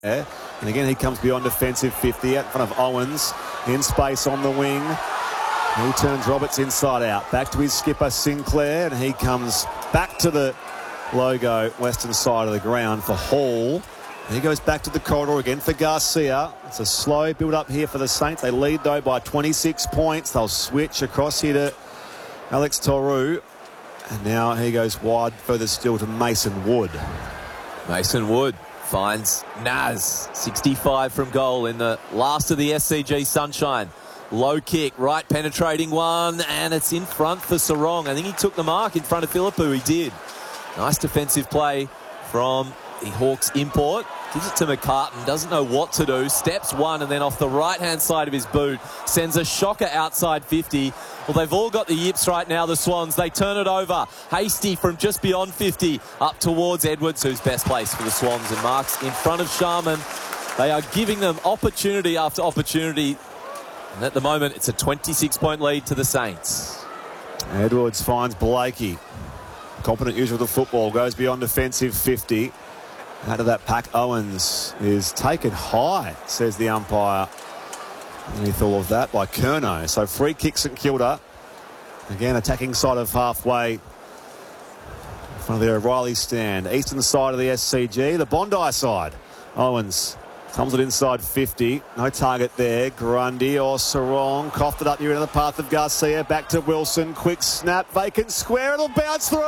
And again, he comes beyond defensive 50 out in front of Owens. In space on the wing. He turns Roberts inside out. Back to his skipper, Sinclair. And he comes back to the logo, western side of the ground for Hall. And he goes back to the corridor again for Garcia. It's a slow build-up here for the Saints. They lead, though, by 26 points. They'll switch across here to Alex Toru. And now he goes wide further still to Mason Wood. Mason Wood finds Naz, 65 from goal in the last of the SCG Sunshine. Low kick, right penetrating one, and it's in front for Sarong. I think he took the mark in front of Philippou. He did. Nice defensive play from the Hawks import. Gives it to McCartan, doesn't know what to do. Steps one, and then off the right-hand side of his boot, sends a shocker outside 50. Well, they've all got the yips right now, the Swans. They turn it over. Hasty from just beyond 50 up towards Edwards, who's best placed for the Swans, and marks in front of Sharman. They are giving them opportunity after opportunity. And at the moment, it's a 26-point lead to the Saints. Edwards finds Blakey. Competent use of the football. Goes beyond defensive 50. Out of that pack, Owens is taken high, says the umpire. And he thought of that by Curnow. So free kick St Kilda. Again, attacking side of halfway. In front of the O'Reilly stand. Eastern side of the SCG. The Bondi side. Owens comes it inside 50. No target there. Grundy or Sarong. Coughed it up here into the path of Garcia. Back to Wilson. Quick snap. Vacant square. It'll bounce through.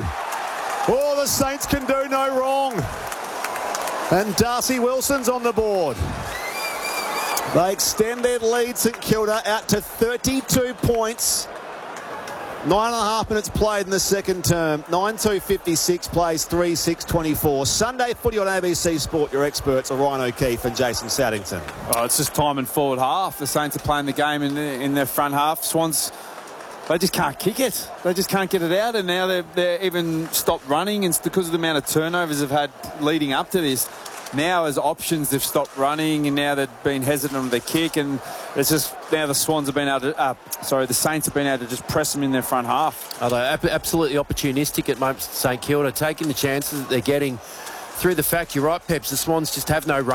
Oh, the Saints can do no wrong. And Darcy Wilson's on the board. They extend their lead, St Kilda, out to 32 points. 9.5 minutes played in the second term. 9:2:56 plays 3:6:24. Sunday footy on ABC Sport. Your experts are Ryan O'Keefe and Jason Saddington. Oh, it's just time and forward half. The Saints are playing the game in their front half. Swans, they just can't kick it. They just can't get it out, and now they're even stopped running, and it's because of the amount of turnovers they've had leading up to this. Now, as options, they've stopped running, and now they've been hesitant on their kick, and it's just now the Swans have been able to, the Saints have been able to just press them in their front half. Oh, they're absolutely opportunistic at moments, St Kilda, taking the chances that they're getting through the fact, you're right, Peps, the Swans just have no run.